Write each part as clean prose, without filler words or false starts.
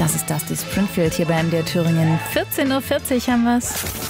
Das ist Dusty Springfield hier bei MDR Thüringen. 14.40 Uhr haben wir's.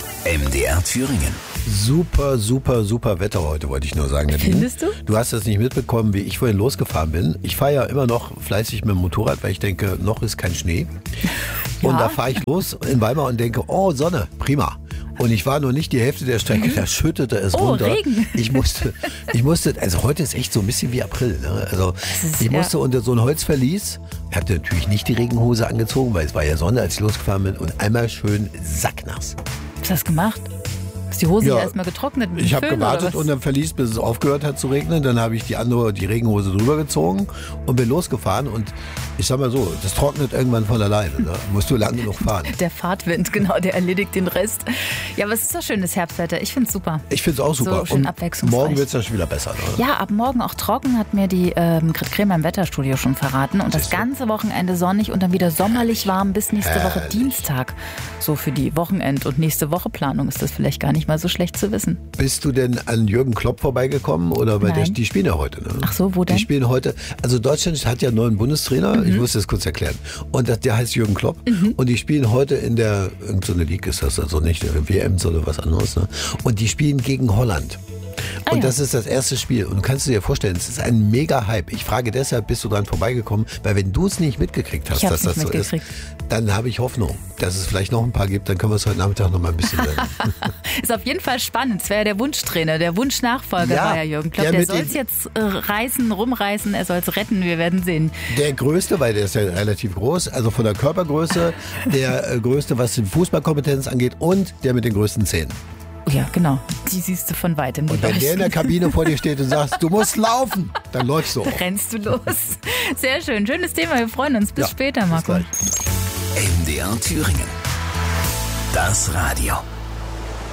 MDR Thüringen. Super, super, super Wetter heute, wollte ich nur sagen. Nadine. Findest du? Du hast das nicht mitbekommen, wie ich vorhin losgefahren bin. Ich fahre ja immer noch fleißig mit dem Motorrad, weil ich denke, noch ist kein Schnee. Und Ja. da fahre ich los in Weimar und denke, oh, Sonne, prima. Und ich war noch nicht die Hälfte der Strecke, da schüttete es runter. Regen. Ich musste, also heute ist echt so ein bisschen wie April. Ne? Also ich musste unter so ein Holzverlies, ich hatte natürlich nicht die Regenhose angezogen, weil es war ja Sonne, als ich losgefahren bin, und einmal schön sacknass. Was hast du gemacht? Hast die Hose erstmal getrocknet mit dem Ich habe Föhn, gewartet oder was? unterm Verlies, bis es aufgehört hat zu regnen. Dann habe ich die Regenhose drüber gezogen und bin losgefahren. Und ich sag mal so, das trocknet irgendwann von alleine. Ne? Musst du lang genug fahren. Der Fahrtwind, genau, der erledigt den Rest. Ja, aber es ist doch schönes Herbstwetter. Ich finde es super. Ich finde es auch super. So schön und abwechslungsreich. morgen wird es dann schon wieder besser. Ne? Ja, ab morgen auch trocken, hat mir die Grit Kremer im Wetterstudio schon verraten. Und das ganze Wochenende sonnig und dann wieder sommerlich warm bis nächste Woche Dienstag. So für die Wochenend- und nächste Woche Planung ist das vielleicht gar nicht mal so schlecht zu wissen. Bist du denn an Jürgen Klopp vorbeigekommen? Oder bei Nein. die spielen ja heute. Ne? Ach so, wo denn? Die spielen heute, also Deutschland hat ja einen neuen Bundestrainer, ich muss das kurz erklären. Und der heißt Jürgen Klopp. Und die spielen heute in der, irgendeine League ist das, also nicht WM, sondern was anderes. Ne? Und die spielen gegen Holland. Und das ist das erste Spiel. Und du kannst dir vorstellen, es ist ein Mega-Hype. Ich frage deshalb, bist du dran vorbeigekommen? Weil wenn du es nicht mitgekriegt hast, dass das so ist, dann habe ich Hoffnung, dass es vielleicht noch ein paar gibt. Dann können wir es heute Nachmittag noch mal ein bisschen lernen. Ist auf jeden Fall spannend. Es wäre ja der Wunschtrainer, der Wunschnachfolger war ja Jürgen Klopp. Der soll es jetzt rumreißen, er soll es retten. Wir werden sehen. Der Größte, weil der ist ja relativ groß, also von der Körpergröße, der Größte, was die Fußballkompetenz angeht, und der mit den größten Zähnen. Ja, genau. Die siehst du von weitem. Und wenn der in der Kabine vor dir steht und sagt, du musst laufen, dann läufst du auch. Rennst du los. Sehr schön. Schönes Thema. Wir freuen uns. Bis später, Marco. Bis gleich. MDR Thüringen. Das Radio.